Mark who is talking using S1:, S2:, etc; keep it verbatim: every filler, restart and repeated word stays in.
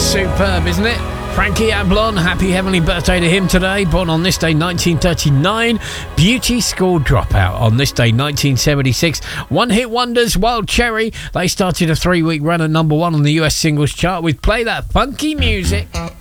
S1: Superb, isn't it? Frankie Ablon, happy heavenly birthday to him today. Born on this day nineteen thirty-nine. Beauty School Dropout on this day nineteen seventy-six. One hit wonders, Wild Cherry. They started a three week run at number one on the U S singles chart with Play That Funky Music.